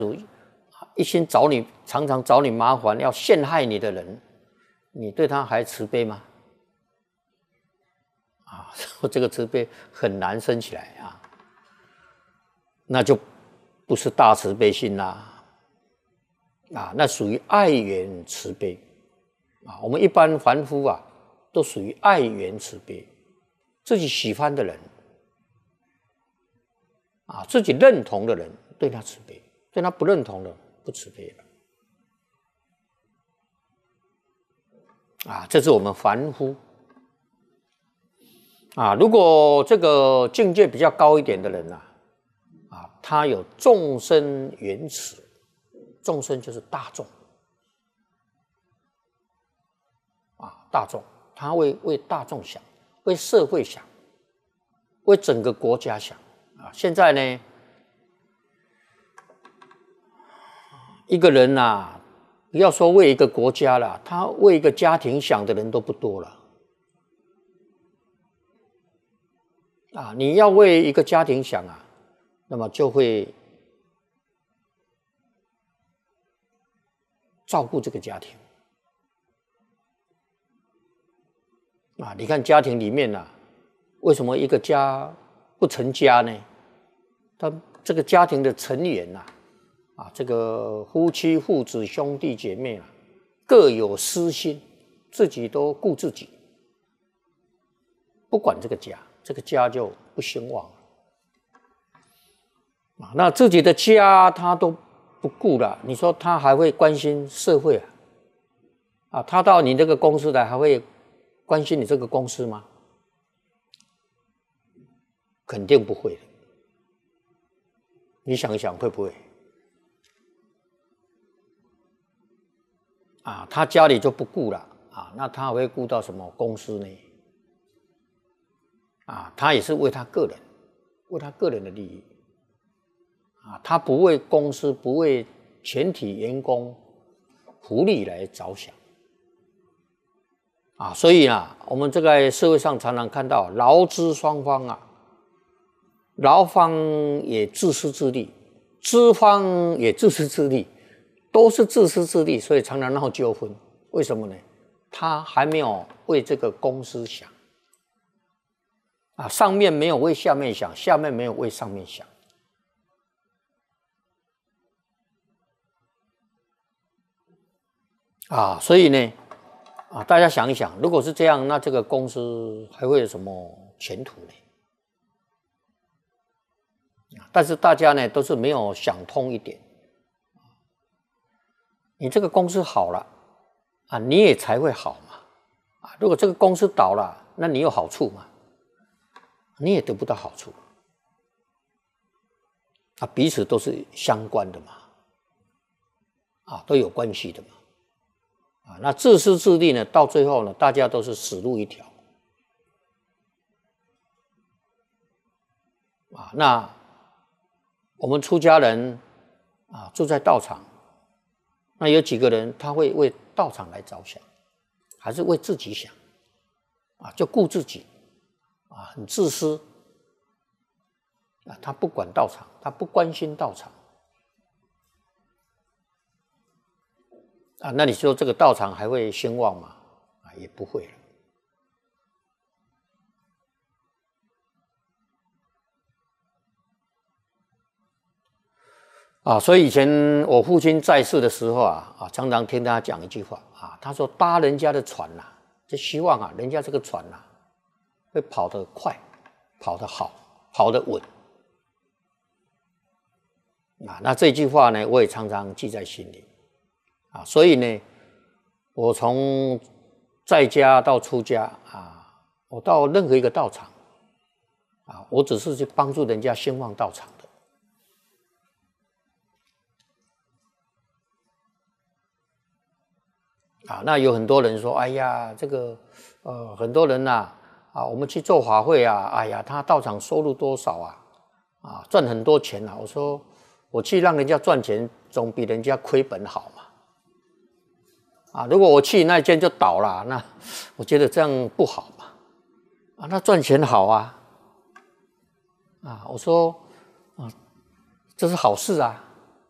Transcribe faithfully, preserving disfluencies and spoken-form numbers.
一心找你，常常找你麻烦，要陷害你的人，你对他还慈悲吗？啊，这个慈悲很难生起来啊，那就不是大慈悲心啦，啊，那属于爱缘慈悲啊。我们一般凡夫啊，都属于爱缘慈悲，自己喜欢的人啊，自己认同的人对他慈悲，对他不认同的不慈悲了。啊，这是我们凡夫啊。如果这个境界比较高一点的人啊，啊，他有众生缘慈，众生就是大众啊，大众，他会为大众想，为社会想，为整个国家想啊。现在呢，一个人啊，不要说为一个国家了，他为一个家庭想的人都不多了啊！你要为一个家庭想啊，那么就会照顾这个家庭啊！你看家庭里面啊，为什么一个家不成家呢？他这个家庭的成员啊，啊，这个夫妻、父子、兄弟姐妹啊，各有私心，自己都顾自己，不管这个家，这个家就不兴旺了。啊，那自己的家他都不顾了，你说他还会关心社会啊？啊，他到你这个公司来，还会关心你这个公司吗？肯定不会的。你想一想，会不会？啊，他家里就不顾了啊，那他还会顾到什么公司呢？啊，他也是为他个人，为他个人的利益啊，他不为公司，不为全体员工福利来着想啊，所以啊，我们这个社会上常常看到劳资双方啊，劳方也自私自利，资方也自私自利。都是自私自利，所以常常闹纠纷。为什么呢？他还没有为这个公司想啊，上面没有为下面想，下面没有为上面想啊，所以呢，啊，大家想一想，如果是这样，那这个公司还会有什么前途呢？但是大家呢，都是没有想通一点。你这个公司好了啊，你也才会好嘛啊！如果这个公司倒了，那你有好处吗？你也得不到好处啊，彼此都是相关的嘛，啊，都有关系的嘛，啊，那自私自利呢，到最后呢，大家都是死路一条啊。那我们出家人啊，住在道场。那有几个人他会为道场来着想，还是为自己想啊？就顾自己啊，很自私啊，他不管道场，他不关心道场啊。那你说这个道场还会兴旺吗？啊，也不会了。啊，所以以前我父亲在世的时候啊，啊，常常听他讲一句话啊，他说搭人家的船呐、啊，就希望啊，人家这个船呐、啊，会跑得快，跑得好，跑得稳。啊，那这句话呢，我也常常记在心里。啊，所以呢，我从在家到出家啊，我到任何一个道场啊，我只是去帮助人家兴旺道场。啊，那有很多人说，哎呀，这个，呃，很多人呐、啊，啊，我们去做法会啊，哎呀，他道场收入多少啊，啊，赚很多钱啊。我说，我去让人家赚钱，总比人家亏本好嘛。啊，如果我去那间就倒了，那我觉得这样不好嘛。啊，那赚钱好啊。啊，我说，啊，这是好事啊。